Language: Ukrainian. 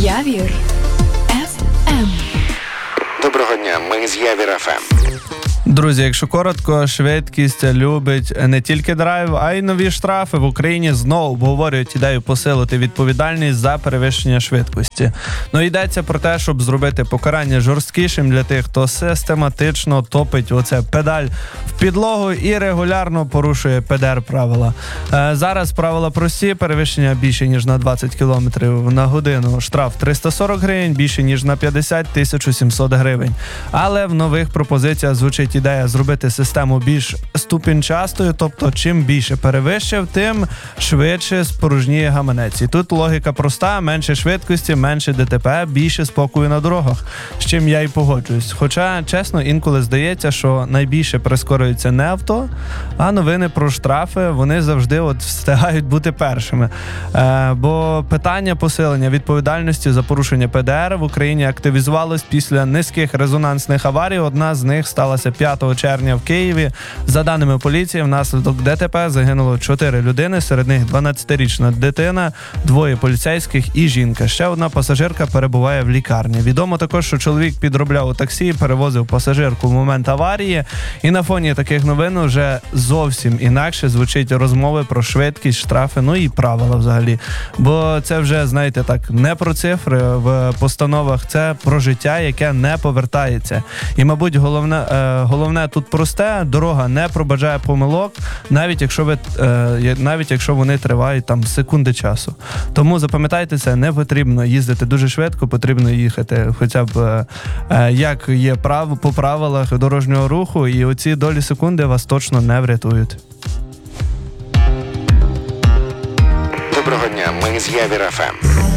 Явір ФМ. Доброго дня, ми з Явір ФМ. Друзі, якщо коротко, швидкість любить не тільки драйв, а й нові штрафи. В Україні знову обговорюють ідею посилити відповідальність за перевищення швидкості. Йдеться про те, щоб зробити покарання жорсткішим для тих, хто систематично топить оце педаль в підлогу і регулярно порушує ПДР правила. Зараз правила прості: перевищення більше ніж на 20 км на годину штраф 340 гривень, більше ніж на 50 – 1700 гривень. Але в нових пропозиціях звучить ідея зробити систему більш ступінчастою, тобто чим більше перевищив, тим швидше спорожніє гаманець. І тут логіка проста: менше швидкості, менше ДТП, більше спокою на дорогах, з чим я й погоджуюсь. Хоча, чесно, інколи здається, що найбільше прискорюється не авто, а новини про штрафи, вони завжди встигають бути першими. Бо питання посилення відповідальності за порушення ПДР в Україні активізувалось після низьких резонансних аварій. Одна з них сталася 5 червня в Києві. За даними поліції, внаслідок ДТП загинуло 4 людини, серед них 12-річна дитина, 2 поліцейських і жінка. Ще одна пасажирка перебуває в лікарні. Відомо також, що чоловік підробляв у таксі, перевозив пасажирку в момент аварії. І на фоні таких новин вже зовсім інакше звучить розмови про швидкість, штрафи, і правила взагалі. Бо це вже, знаєте, так, не про цифри в постановах, це про життя, яке не повертається. І, мабуть, головне тут просте: дорога не пробачає помилок, навіть якщо вони тривають там секунди часу. Тому запам'ятайте це: не потрібно їздити дуже швидко, потрібно їхати хоча б як є по правилах дорожнього руху, і оці долі секунди вас точно не врятують. Доброго дня, ми з Явір ФМ.